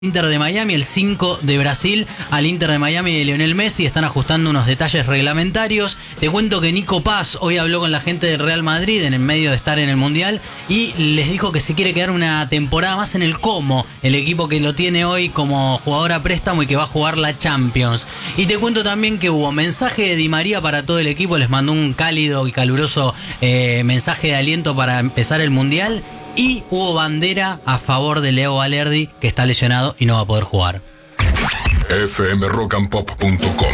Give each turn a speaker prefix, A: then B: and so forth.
A: Inter de Miami, el 5 de Brasil al Inter de Miami de Lionel Messi. Están ajustando unos detalles reglamentarios. Te cuento que Nico Paz hoy habló con la gente del Real Madrid en el medio de estar en el Mundial y les dijo que se quiere quedar una temporada más en el Como, el equipo que lo tiene hoy como jugador a préstamo y que va a jugar la Champions. Y te cuento también que hubo mensaje de Di María para todo el equipo, les mandó un cálido y caluroso mensaje de aliento para empezar el Mundial. Y hubo bandera a favor de Leo Valerdi, que está lesionado y no va a poder jugar.
B: fmrockandpop.com